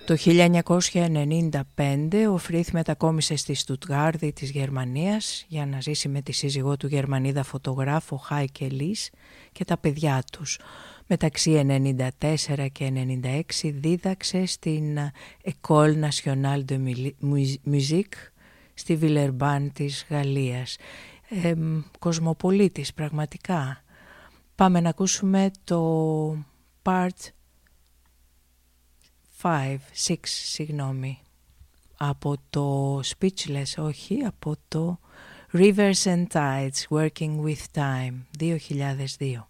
Το 1995 ο Φρίθ μετακόμισε στη Στουτγάρδη της Γερμανίας για να ζήσει με τη σύζυγό του Γερμανίδα φωτογράφο Χάικε Λις και τα παιδιά τους. Μεταξύ 1994 και 1996 δίδαξε στην École Nationale de Musique στη Βιλερμπάν της Γαλλίας. Κοσμοπολίτης πραγματικά. Πάμε να ακούσουμε το part 6 από το Speechless, όχι, από το Rivers and Tides Working with Time 2002.